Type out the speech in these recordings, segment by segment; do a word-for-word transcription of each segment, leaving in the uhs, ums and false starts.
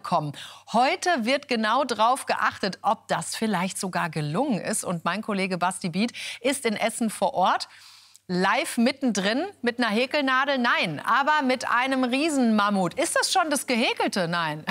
kommen. Heute wird genau drauf geachtet, ob das vielleicht sogar gelungen ist. Und mein Kollege Basti Biet ist in Essen vor Ort. Live mittendrin mit einer Häkelnadel? Nein, aber mit einem Riesenmammut. Ist das schon das Gehäkelte? Nein.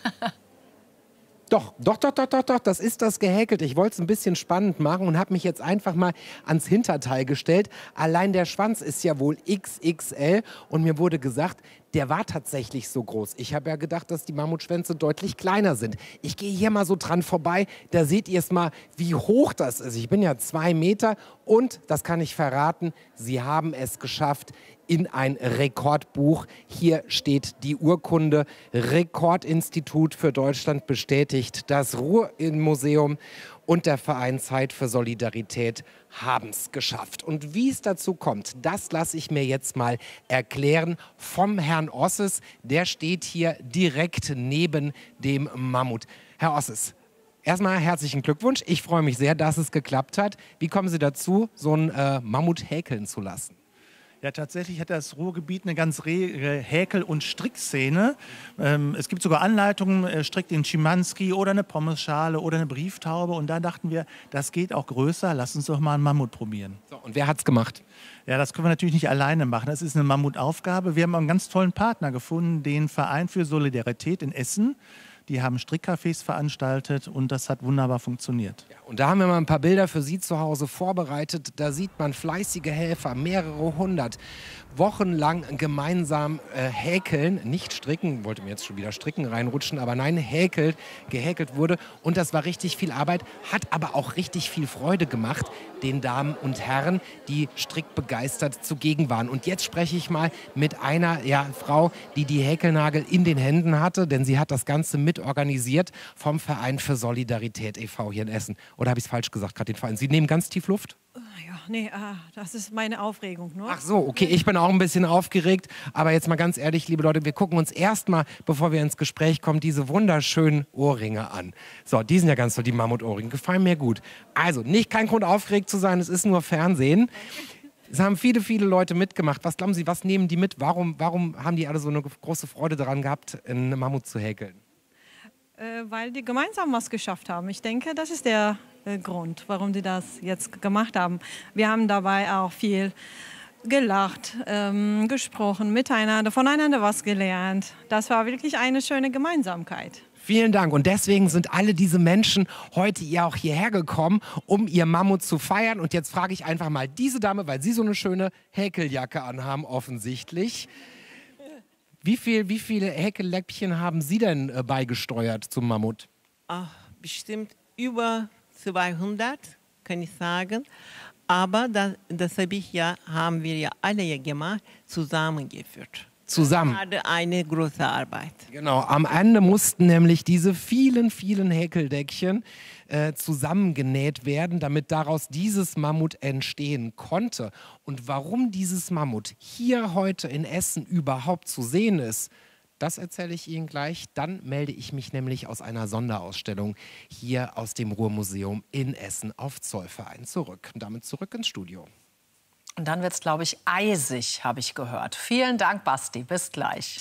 Doch, doch, doch, doch, doch, doch, das ist das Gehäkelte. Ich wollte es ein bisschen spannend machen und habe mich jetzt einfach mal ans Hinterteil gestellt. Allein der Schwanz ist ja wohl X X L und mir wurde gesagt, der war tatsächlich so groß. Ich habe ja gedacht, dass die Mammutschwänze deutlich kleiner sind. Ich gehe hier mal so dran vorbei, da seht ihr es mal, wie hoch das ist. Ich bin ja zwei Meter und, das kann ich verraten, sie haben es geschafft in ein Rekordbuch. Hier steht die Urkunde. Rekordinstitut für Deutschland bestätigt, das Ruhrmuseum und der Verein Zeit für Solidarität haben es geschafft. Und wie es dazu kommt, das lasse ich mir jetzt mal erklären vom Herrn Osses. Der steht hier direkt neben dem Mammut. Herr Osses, erstmal herzlichen Glückwunsch. Ich freue mich sehr, dass es geklappt hat. Wie kommen Sie dazu, so einen äh, Mammut häkeln zu lassen? Ja, tatsächlich hat das Ruhrgebiet eine ganz rege Häkel- und Strickszene. Ähm, es gibt sogar Anleitungen, äh, strickt den Schimanski oder eine Pommesschale oder eine Brieftaube. Und da dachten wir, das geht auch größer, lass uns doch mal einen Mammut probieren. So, und wer hat's gemacht? Ja, das können wir natürlich nicht alleine machen. Das ist eine Mammutaufgabe. Wir haben einen ganz tollen Partner gefunden, den Verein für Solidarität in Essen. Die haben Strickcafés veranstaltet und das hat wunderbar funktioniert. Ja, und da haben wir mal ein paar Bilder für Sie zu Hause vorbereitet. Da sieht man fleißige Helfer, mehrere hundert, wochenlang gemeinsam äh, häkeln, nicht stricken, wollte mir jetzt schon wieder stricken reinrutschen, aber nein, häkelt, gehäkelt wurde. Und das war richtig viel Arbeit, hat aber auch richtig viel Freude gemacht, den Damen und Herren, die strickbegeistert zugegen waren. Und jetzt spreche ich mal mit einer ja, Frau, die die Häkelnagel in den Händen hatte, denn sie hat das Ganze mit organisiert vom Verein für Solidarität e V hier in Essen. Oder habe ich es falsch gesagt, gerade den Verein? Sie nehmen ganz tief Luft? Ja, nee, das ist meine Aufregung nur. Ach so, okay, ich bin auch ein bisschen aufgeregt. Aber jetzt mal ganz ehrlich, liebe Leute, wir gucken uns erstmal, bevor wir ins Gespräch kommen, diese wunderschönen Ohrringe an. So, die sind ja ganz toll, die Mammutohrringe, gefallen mir gut. Also, nicht kein Grund aufgeregt zu sein, es ist nur Fernsehen. Es haben viele, viele Leute mitgemacht. Was glauben Sie, was nehmen die mit? Warum, warum haben die alle so eine große Freude daran gehabt, einen Mammut zu häkeln? Äh, weil die gemeinsam was geschafft haben. Ich denke, das ist der äh, Grund, warum die das jetzt gemacht haben. Wir haben dabei auch viel gelacht, ähm, gesprochen, miteinander, voneinander was gelernt. Das war wirklich eine schöne Gemeinsamkeit. Vielen Dank. Und deswegen sind alle diese Menschen heute ja auch hierher gekommen, um ihr Mammut zu feiern. Und jetzt frage ich einfach mal diese Dame, weil sie so eine schöne Häkeljacke anhaben, offensichtlich. Wie, viel, wie viele Häkelläppchen haben Sie denn äh, beigesteuert zum Mammut? Ach, bestimmt über zweihundert, kann ich sagen. Aber das, das habe ich ja, haben wir ja alle gemacht, zusammengeführt. Zusammen. Das war eine große Arbeit. Genau, am Ende mussten nämlich diese vielen, vielen Häkeldeckchen äh, zusammengenäht werden, damit daraus dieses Mammut entstehen konnte. Und warum dieses Mammut hier heute in Essen überhaupt zu sehen ist, das erzähle ich Ihnen gleich. Dann melde ich mich nämlich aus einer Sonderausstellung hier aus dem Ruhrmuseum in Essen auf Zollverein zurück. Und damit zurück ins Studio. Und dann wird es, glaube ich, eisig, habe ich gehört. Vielen Dank, Basti. Bis gleich.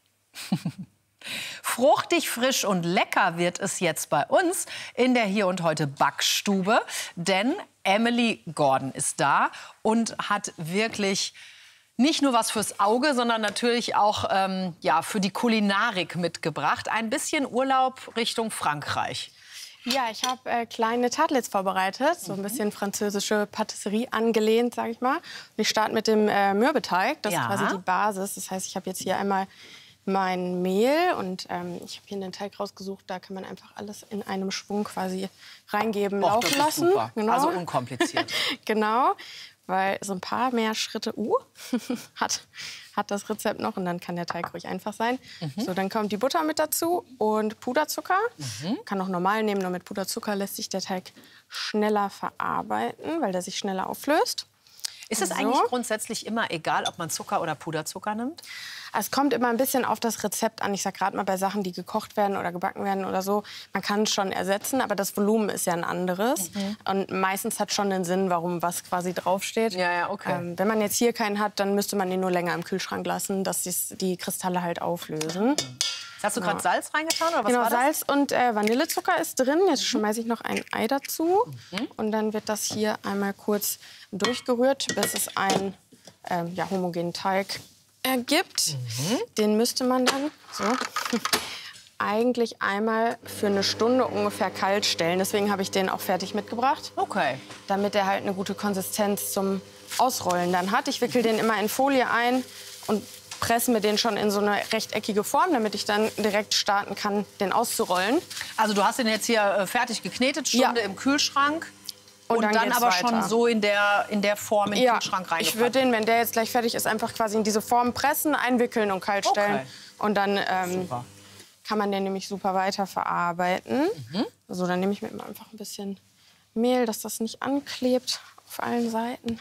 Fruchtig, frisch und lecker wird es jetzt bei uns in der Hier und Heute Backstube. Denn Emily Gordon ist da und hat wirklich nicht nur was fürs Auge, sondern natürlich auch ähm, ja, für die Kulinarik mitgebracht. Ein bisschen Urlaub Richtung Frankreich. Ja, ich habe äh, kleine Tartlets vorbereitet, so ein bisschen französische Patisserie angelehnt, sage ich mal. Und ich starte mit dem äh, Mürbeteig, das Ja. ist quasi die Basis. Das heißt, ich habe jetzt hier einmal mein Mehl und ähm, ich habe hier einen Teig rausgesucht, da kann man einfach alles in einem Schwung quasi reingeben, Och, laufen das ist lassen. super. Genau. Also unkompliziert. Genau, weil so ein paar mehr Schritte uh, hat, hat das Rezept noch und dann kann der Teig ruhig einfach sein. Mhm. So, dann kommt die Butter mit dazu und Puderzucker. Mhm. Kann auch normal nehmen, nur mit Puderzucker lässt sich der Teig schneller verarbeiten, weil der sich schneller auflöst. Ist es so. eigentlich grundsätzlich immer egal, ob man Zucker oder Puderzucker nimmt? Es kommt immer ein bisschen auf das Rezept an. Ich sag gerade mal bei Sachen, die gekocht werden oder gebacken werden oder so, man kann es schon ersetzen, aber das Volumen ist ja ein anderes. Mhm. Und meistens hat schon den Sinn, warum was quasi draufsteht. Ja, ja, okay. Ähm, wenn man jetzt hier keinen hat, dann müsste man den nur länger im Kühlschrank lassen, dass dies, die Kristalle halt auflösen. Hast du gerade Salz reingetan oder was Genau, war das? Salz und äh, Vanillezucker ist drin. Jetzt schmeiße ich noch ein Ei dazu. Mhm. Und dann wird das hier einmal kurz durchgerührt, bis es einen ähm, ja, homogenen Teig ergibt. Mhm. Den müsste man dann so eigentlich einmal für eine Stunde ungefähr kalt stellen. Deswegen habe ich den auch fertig mitgebracht. Okay. Damit er halt eine gute Konsistenz zum Ausrollen dann hat. Ich wickel den immer in Folie ein und presse mir den schon in so eine rechteckige Form, damit ich dann direkt starten kann, den auszurollen. Also du hast den jetzt hier äh, fertig geknetet, Stunde Ja. im Kühlschrank. Und, Und dann, dann dann geht's aber weiter. schon so in der, in der Form in den Ja, Kühlschrank reingepackt. ich würde den, wenn der jetzt gleich fertig ist, einfach quasi in diese Form pressen, einwickeln und kalt stellen. Okay. Und dann ähm, Super. kann man den nämlich super weiterverarbeiten. Mhm. So, dann nehme ich mir immer einfach ein bisschen Mehl, dass das nicht anklebt auf allen Seiten.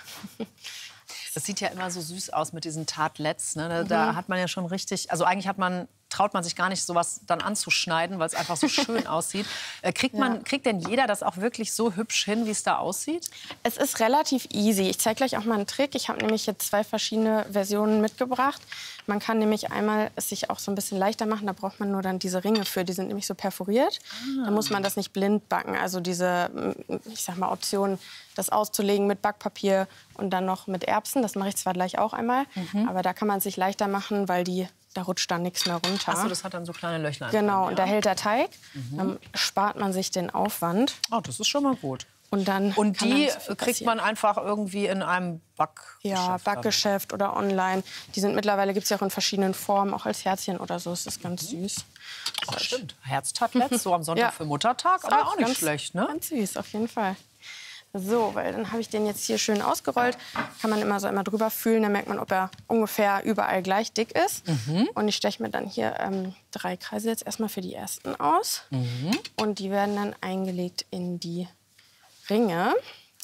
Das sieht ja immer so süß aus mit diesen Tartlets. Ne? Da, da hat man ja schon richtig, also eigentlich hat man, traut man sich gar nicht, sowas dann anzuschneiden, weil es einfach so schön aussieht. Äh, kriegt, man, Ja. kriegt denn jeder das auch wirklich so hübsch hin, wie es da aussieht? Es ist relativ easy. Ich zeige gleich auch mal einen Trick. Ich habe nämlich jetzt zwei verschiedene Versionen mitgebracht. Man kann nämlich einmal es sich auch so ein bisschen leichter machen. Da braucht man nur dann diese Ringe für. Die sind nämlich so perforiert. Da muss man das nicht blind backen. Also diese, ich sag mal, Option, das auszulegen mit Backpapier und dann noch mit Erbsen. Das mache ich zwar gleich auch einmal, aber da kann man es sich leichter machen, weil die, da rutscht dann nichts mehr runter. Achso, das hat dann so kleine Löchlein. Genau, drin, und da ja? hält der Teig. Dann spart man sich den Aufwand. Oh, das ist schon mal gut. Und, dann Und kann die dann nicht so viel kriegt passieren. man einfach irgendwie in einem Backgeschäft. Ja, dann. Backgeschäft oder online. Die sind mittlerweile, gibt es ja auch in verschiedenen Formen, auch als Herzchen oder so. Das ist ganz süß. Ach, stimmt. Herztatlets, so am Sonntag Ja. für Muttertag, Ist aber auch nicht ganz, schlecht, ne? Ganz süß, auf jeden Fall. So, weil dann habe ich den jetzt hier schön ausgerollt. Kann man immer so einmal drüber fühlen, dann merkt man, ob er ungefähr überall gleich dick ist. Und ich steche mir dann hier ähm, drei Kreise jetzt erstmal für die ersten aus. Und die werden dann eingelegt in die Ringe.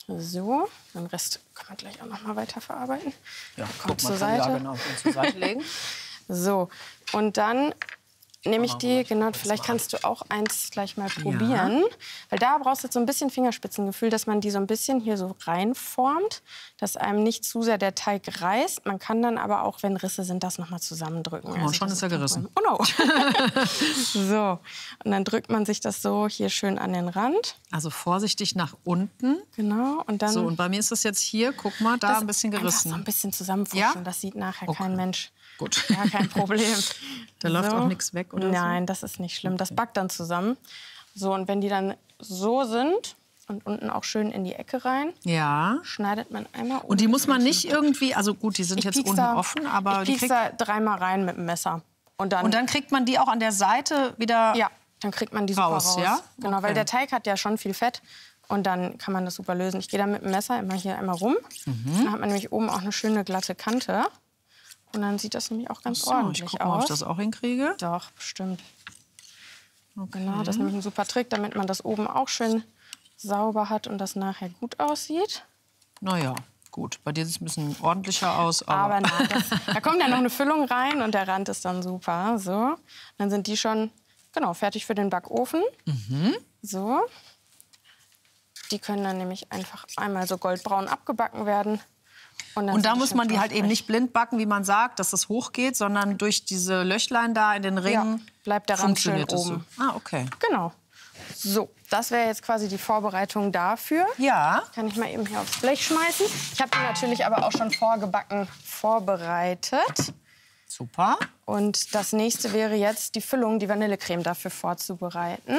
So, den Rest kann man gleich auch noch mal weiter verarbeiten. Ja, kommt guck, man zur kann Seite. Ja, genau, den zur Seite legen. So, und dann nehme ich machen wir die, mal. genau, Guck das vielleicht mal kannst du auch eins gleich mal probieren. Weil da brauchst du jetzt so ein bisschen Fingerspitzengefühl, dass man die so ein bisschen hier so reinformt, dass einem nicht zu sehr der Teig reißt. Man kann dann aber auch, wenn Risse sind, das noch mal zusammendrücken. Oh, schon das ist er kein gerissen. Problem. Oh no. So, und dann drückt man sich das so hier schön an den Rand. Also vorsichtig nach unten. Genau, und dann So, und bei mir ist das jetzt hier, guck mal, da das ein bisschen einfach gerissen. so ein bisschen zusammenfuschen. Ja? Das sieht nachher Okay. kein Mensch. Gut. Ja, kein Problem. Da läuft auch nichts weg oder so? Nein, das ist nicht schlimm. Das backt dann zusammen. So, und wenn die dann so sind und unten auch schön in die Ecke rein, Ja. schneidet man einmal um. Und die muss man nicht irgendwie, also gut, die sind Ich jetzt piekse unten da- offen, aber ich die piekse kriegt, da dreimal rein mit dem Messer. Und dann, und dann kriegt man die auch an der Seite wieder. ja, dann kriegt man die super Raus, raus. ja? Genau, Okay. weil der Teig hat ja schon viel Fett. Und dann kann man das super lösen. Ich gehe da mit dem Messer immer hier einmal rum. Mhm. Dann hat man nämlich oben auch eine schöne glatte Kante. Und dann sieht das nämlich auch ganz So, ich ordentlich guck mal, ob aus. ich das auch hinkriege. Doch, bestimmt. Genau, das ist nämlich ein super Trick, damit man das oben auch schön sauber hat und das nachher gut aussieht. Naja, gut. Bei dir sieht es ein bisschen ordentlicher aus. Aber, Aber nein, das, da kommt ja noch eine Füllung rein und der Rand ist dann super. So, dann sind die schon genau fertig für den Backofen. Mhm. So, die können dann nämlich einfach einmal so goldbraun abgebacken werden. Und, dann und da sind muss schön man die halt eben knusprig. nicht blind backen, wie man sagt, dass das hochgeht, sondern durch diese Löchlein da in den Ringen Ja, bleibt der Rand schön funktioniert es so. oben. Ah, okay. Genau. So, das wäre jetzt quasi die Vorbereitung dafür. Ja. Kann ich mal eben hier aufs Blech schmeißen. Ich habe die natürlich aber auch schon vorgebacken vorbereitet. Super. Und das nächste wäre jetzt die Füllung, die Vanillecreme dafür vorzubereiten.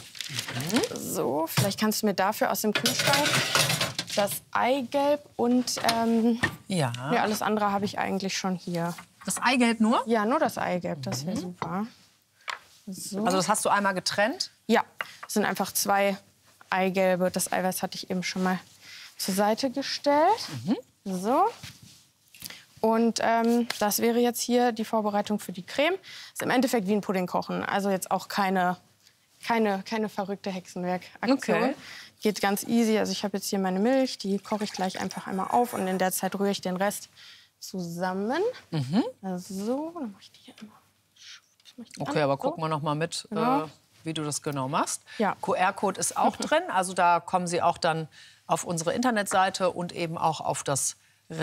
So, vielleicht kannst du mir dafür aus dem Kühlschrank das Eigelb und ähm, Ja. ja, alles andere habe ich eigentlich schon hier. Das Eigelb nur? Ja, nur das Eigelb, das wäre super. So. Also das hast du einmal getrennt? Ja, es sind einfach zwei Eigelbe. Das Eiweiß hatte ich eben schon mal zur Seite gestellt. So. Und ähm, das wäre jetzt hier die Vorbereitung für die Creme. Ist im Endeffekt wie ein Pudding kochen. Also jetzt auch keine, keine, keine verrückte Hexenwerk-Aktion. Okay. Geht ganz easy. Also ich habe jetzt hier meine Milch, die koche ich gleich einfach einmal auf und in der Zeit rühre ich den Rest zusammen. Mhm. So, dann mache ich die hier immer. Ich mach die Okay, an. aber So. gucken wir noch mal mit, Genau. äh, wie du das genau machst. Ja. Q R-Code ist auch drin, also da kommen Sie auch dann auf unsere Internetseite und eben auch auf das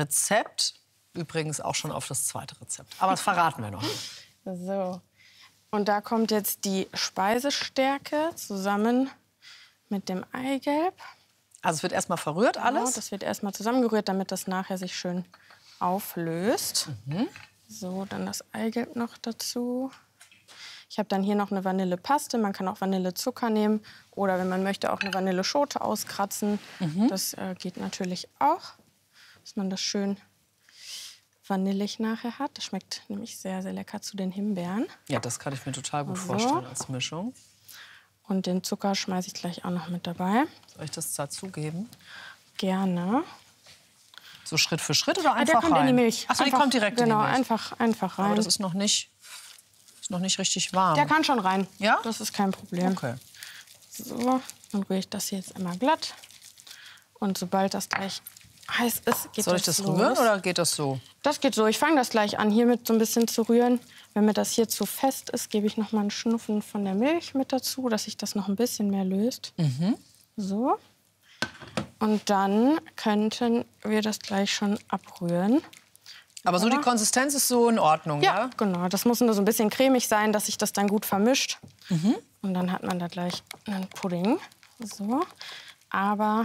Rezept. Übrigens auch schon auf das zweite Rezept. Aber das verraten wir noch nicht. So. Und da kommt jetzt die Speisestärke zusammen mit dem Eigelb. Also es wird erstmal verrührt alles? Genau, das wird erstmal zusammengerührt, damit das nachher sich schön auflöst. Mhm. So, dann das Eigelb noch dazu. Ich habe dann hier noch eine Vanillepaste. Man kann auch Vanillezucker nehmen oder wenn man möchte auch eine Vanilleschote auskratzen. Mhm. Das äh, geht natürlich auch, dass man das schön vanillig nachher hat. Das schmeckt nämlich sehr, sehr lecker zu den Himbeeren. Ja, das kann ich mir total gut so. vorstellen als Mischung. Und den Zucker schmeiße ich gleich auch noch mit dabei. Soll ich das dazugeben? Gerne. So Schritt für Schritt oder Ah, einfach der kommt rein? in die Milch. Achso, die Einfach- kommt direkt genau, in die Milch. einfach, einfach rein. Aber das ist noch nicht, ist noch nicht richtig warm. Der kann schon rein. Ja? Das ist kein Problem. Okay. So, dann rühre ich das hier jetzt einmal glatt. Und sobald das gleich heiß ist, geht Soll ich das das los. rühren oder geht das so? Das geht so. Ich fange das gleich an, hiermit so ein bisschen zu rühren. Wenn mir das hier zu fest ist, gebe ich noch mal einen Schnuffen von der Milch mit dazu, dass sich das noch ein bisschen mehr löst. Mhm. So. Und dann könnten wir das gleich schon abrühren. Aber so die Konsistenz ist so in Ordnung, ja? Ja, genau. Das muss nur so ein bisschen cremig sein, dass sich das dann gut vermischt. Mhm. Und dann hat man da gleich einen Pudding. So. Aber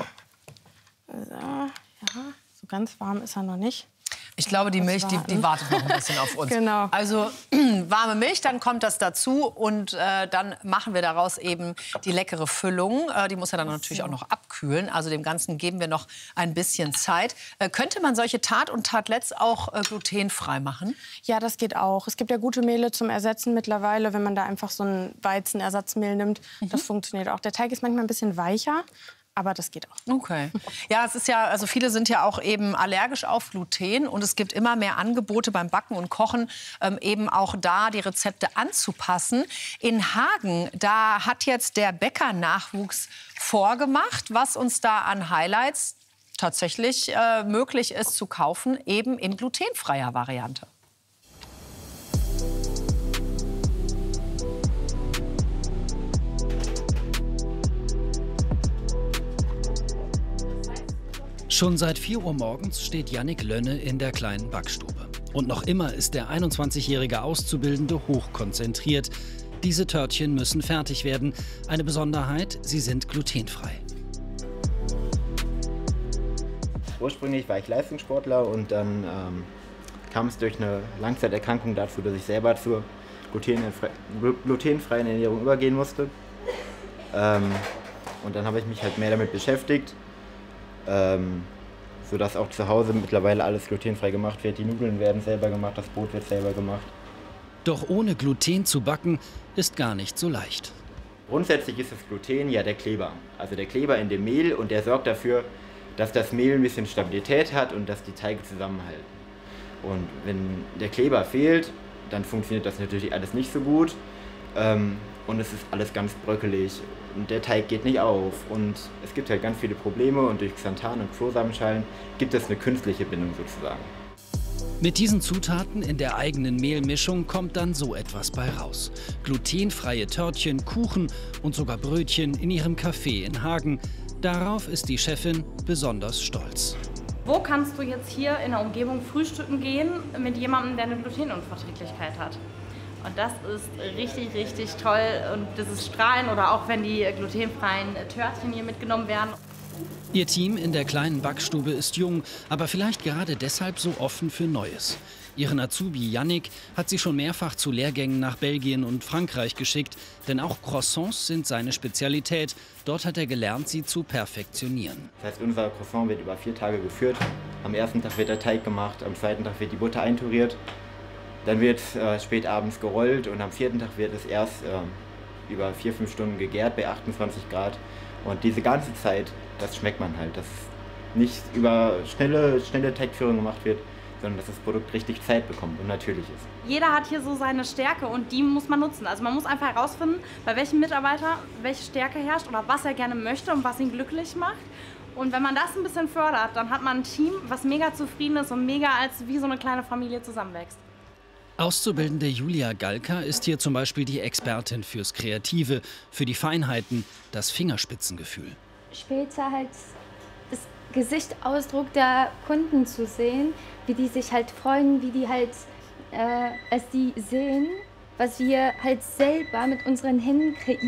so, ja, so ganz warm ist er noch nicht. Ich glaube, die Milch, die, die wartet noch ein bisschen auf uns. Genau. Also warme Milch, dann kommt das dazu und äh, dann machen wir daraus eben die leckere Füllung. Äh, die muss ja dann natürlich auch noch abkühlen. Also dem Ganzen geben wir noch ein bisschen Zeit. Äh, könnte man solche Tart und Tartlets auch äh, glutenfrei machen? Ja, das geht auch. Es gibt ja gute Mehle zum Ersetzen mittlerweile, wenn man da einfach so ein Weizenersatzmehl nimmt. Mhm. Das funktioniert auch. Der Teig ist manchmal ein bisschen weicher. Aber das geht auch. Okay. Ja, es ist ja, also viele sind ja auch eben allergisch auf Gluten und es gibt immer mehr Angebote beim Backen und Kochen, ähm, eben auch da die Rezepte anzupassen. In Hagen, da hat jetzt der Bäcker-Nachwuchs vorgemacht, was uns da an Highlights tatsächlich äh, möglich ist zu kaufen, eben in glutenfreier Variante. Schon seit vier Uhr morgens steht Jannik Lönne in der kleinen Backstube. Und noch immer ist der einundzwanzigjährige Auszubildende hochkonzentriert. Diese Törtchen müssen fertig werden. Eine Besonderheit, sie sind glutenfrei. Ursprünglich war ich Leistungssportler und dann ähm, kam es durch eine Langzeiterkrankung dazu, dass ich selber zur glutenfre glutenfreien Ernährung übergehen musste. Ähm, und dann habe ich mich halt mehr damit beschäftigt. Ähm, sodass auch zu Hause mittlerweile alles glutenfrei gemacht wird. Die Nudeln werden selber gemacht, das Brot wird selber gemacht. Doch ohne Gluten zu backen ist gar nicht so leicht. Grundsätzlich ist das Gluten ja der Kleber. Also der Kleber in dem Mehl und der sorgt dafür, dass das Mehl ein bisschen Stabilität hat und dass die Teige zusammenhalten. Und wenn der Kleber fehlt, dann funktioniert das natürlich alles nicht so gut. Ähm, und es ist alles ganz bröckelig. Und der Teig geht nicht auf und es gibt halt ganz viele Probleme und durch Xanthan und Flohsamenschalen gibt es eine künstliche Bindung sozusagen. Mit diesen Zutaten in der eigenen Mehlmischung kommt dann so etwas bei raus. Glutenfreie Törtchen, Kuchen und sogar Brötchen in ihrem Café in Hagen. Darauf ist die Chefin besonders stolz. Wo kannst du jetzt hier in der Umgebung frühstücken gehen mit jemandem, der eine Glutenunverträglichkeit hat? Und das ist richtig, richtig toll. Und dieses Strahlen oder auch wenn die glutenfreien Törtchen hier mitgenommen werden. Ihr Team in der kleinen Backstube ist jung, aber vielleicht gerade deshalb so offen für Neues. Ihren Azubi Jannik hat sie schon mehrfach zu Lehrgängen nach Belgien und Frankreich geschickt. Denn auch Croissants sind seine Spezialität. Dort hat er gelernt, sie zu perfektionieren. Das heißt, unser Croissant wird über vier Tage geführt. Am ersten Tag wird der Teig gemacht, am zweiten Tag wird die Butter einturiert. Dann wird äh, spät abends gerollt und am vierten Tag wird es erst äh, über vier, fünf Stunden gegärt bei achtundzwanzig Grad. Und diese ganze Zeit, das schmeckt man halt, dass nicht über schnelle, schnelle Teigführung gemacht wird, sondern dass das Produkt richtig Zeit bekommt und natürlich ist. Jeder hat hier so seine Stärke und die muss man nutzen. Also man muss einfach herausfinden, bei welchem Mitarbeiter welche Stärke herrscht oder was er gerne möchte und was ihn glücklich macht. Und wenn man das ein bisschen fördert, dann hat man ein Team, was mega zufrieden ist und mega als wie so eine kleine Familie zusammenwächst. Auszubildende Julia Galka ist hier zum Beispiel die Expertin fürs Kreative, für die Feinheiten, das Fingerspitzengefühl. Später halt das Gesichtsausdruck der Kunden zu sehen, wie die sich halt freuen, wie die halt äh, es die sehen, was wir halt selber mit unseren Händen kreieren.